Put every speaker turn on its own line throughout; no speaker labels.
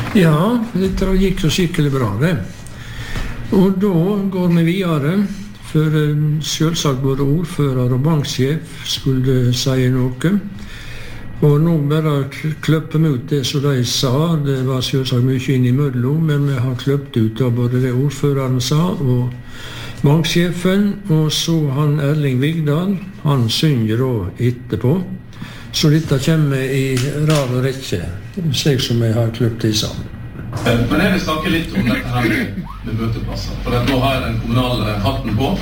Ja, det gikk så skikkelig bra det. Og da går vi videre, for selvsagt både ordfører og banksjef skulle si noe. Og nå bare kløppe mot det som de sa. Det var selvsagt mye inn imellom, men vi har kløpt ut av både det ordføreren sa og banksjefen, og så han Erling Vigdal, han synger da etterpå. Så dette kommer i rad og rekke, slik som jeg har kløpt det sammen.
Men jeg vil snakke litt om dette her med møteplasser, for nå har jeg den kommunale hatten på,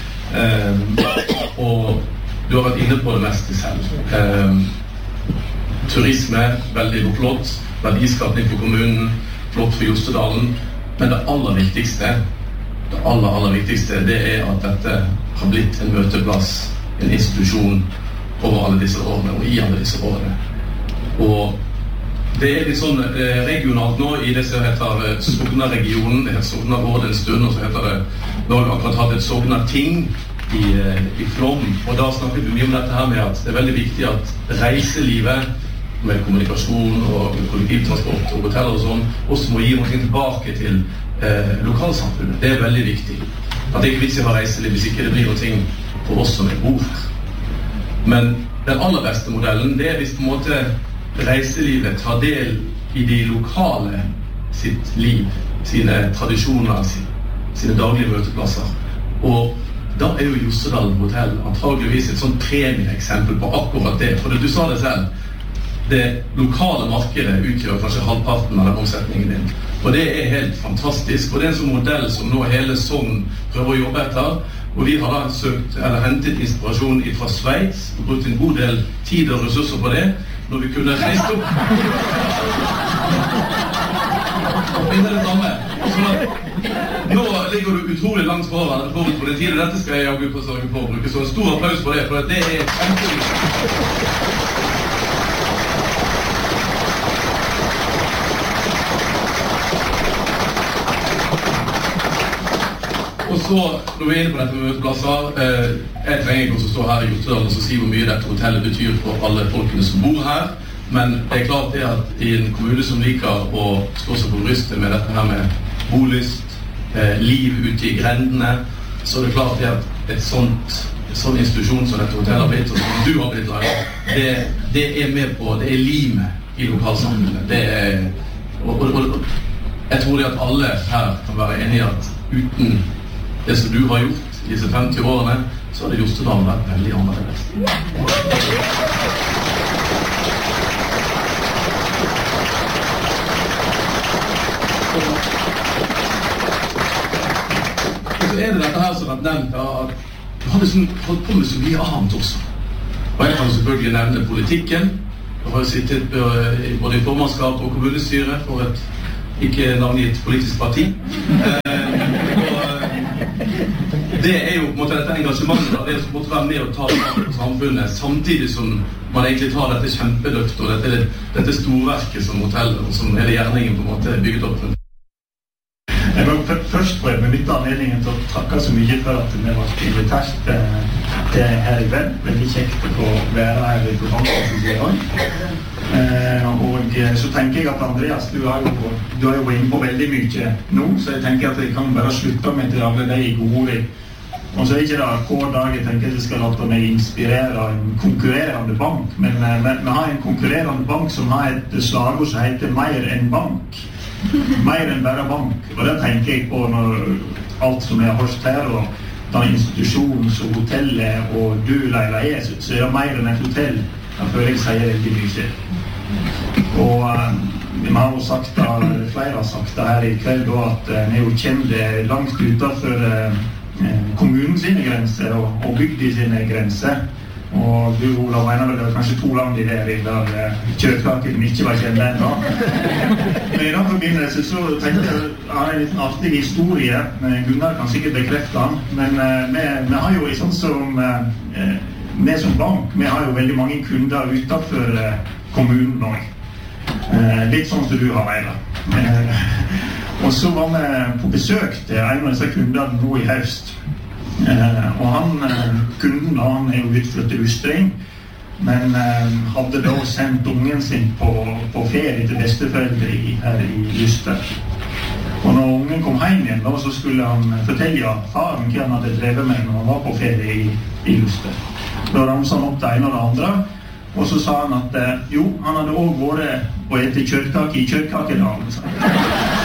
og du har vært inne på det meste selv. Turisme, veldig flott, verdiskapning for kommunen, flott for Jostedalen, men det aller viktigste, det at dette har blitt en møteplass, en institusjon over alle disse årene, og i alle disse årene. Og det litt sånn regionalt nå i det som heter Sogna-regionen, det heter Sogna-rådet en stund, og så heter det, nå har vi akkurat hatt et Sogna-ting i Flåm, og da snakker vi mye om dette her med at det veldig viktig at reiselivet, med kommunikasjon og kollektivtransport og hoteller og sånn, også må gi noe tilbake til lokalsamfunnet. Det veldig viktig. At det ikke vits i å ha reiseliv hvis ikke det blir noe for oss som bor her. Men den aller beste modellen, det hvis på en måte reiselivet tar del i de lokale sitt liv, sine tradisjoner, sine daglige møteplasser. Og da jo Jostedalen hotell antageligvis et sånn premieeksempel på akkurat det. For du sa det selv, det lokale markedet utgjør kanskje halvparten av den omsetningen din. Og det helt fantastisk, og det en sånn modell som nå hele Sogn prøver å jobbe etter. Og vi har da hentet inspirasjon fra Sveits og brukt en god del tid og ressurser på det, når vi kunne reist opp. Og det det samme. Nå ligger du utrolig langt forut på den tiden. Dette skal jeg jage på sørge for å bruke. Så en stor applaus på det, for det kjempeviktig. Og så, når vi inne på dette med møteplasser, jeg trenger ikke å stå her i Jostedalen og si hvor mye dette hotellet betyr for alle folkene som bor her, men det klart det at i en kommune som liker å stå seg på brystet med dette her med bolyst, liv ute i grendene, så det klart det at et sånn institusjon som dette hotellet har blitt, og som du har blitt laget, det med på, det limet i lokalsamfunnet. Og jeg tror det at alle her kan være enige at uten det som du har gjort i disse 50 årene, så hadde Jostedalen vært veldig annerledes. Og så det dette her som har vært nevnt, at du hadde holdt på med så mye annet også. Og jeg kan selvfølgelig nevne politikken. Jeg har sittet både i formannskap og kommunestyre for et ikke navngitt politisk parti. Det jo på en måte dette engasjementet, det som måtte være med å ta det på samfunnet, samtidig som man egentlig tar dette kjempeløft og dette storverket som hotellet, og som hele gjerningen på en måte bygget opp.
Jeg vil først få benytte anledningen til å takke så mye for at vi var invitert til her i kveld. Veldig kjekt å være her i programmet i dag. Og så tenker jeg at Andreas, du har jo vært inne på veldig mye nå, så jeg tenker at jeg kan bare slutte med til alle de gode ord. Og så ikke det hver dag jeg tenker at jeg skal la meg inspirere en konkurrerende bank, men vi har en konkurrerende bank som har et slagord som heter mer enn bank. Mer enn bare bank. Og det tenker jeg på når alt som jeg har hørt her, og den institusjonen som hotellet og du, Leila, så det mer enn et hotell. Da føler jeg sier veldig mye. Og vi har jo sagt det, flere har sagt det her i kveld, at vi jo kommer langt utenfor kommunen sine grenser og bygde sine grenser. Og du, Olav, mener vel det var kanskje 2 land i det der kjøtkaken ikke var kjent enda. Men i den forbindelse så tenkte jeg en liten artig historie. Gunnar kan sikkert bekrefte den, men vi har jo sånn som vi som bank, vi har jo veldig mange kunder utenfor kommunen nå. Litt sånn som du har, Leila. Og så var vi på besøk til en av disse kundene nå i høst. Og kunden, han jo utflyttet til Ustring. men hadde da sendt ungen sin på ferie til besteforeldre her i Luster. Og når ungen kom hjem igjen, da, så skulle han fortelle faren hva han hadde drevet med når han var på ferie i Luster. Da ramset han opp det ene og det andre, og så sa han at jo, han hadde også vært og etter kjøttkake i Kjøttkakedalen.